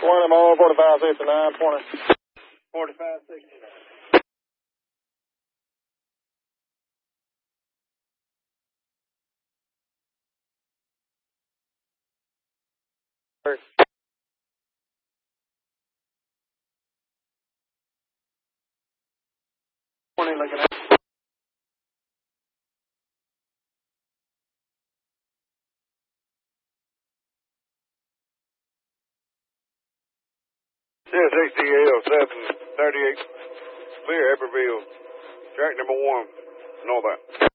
20 more, 45, 69, 20. 45, 69. Looking at. Yes, HDL 738, clear Eberville, track number 1, northbound.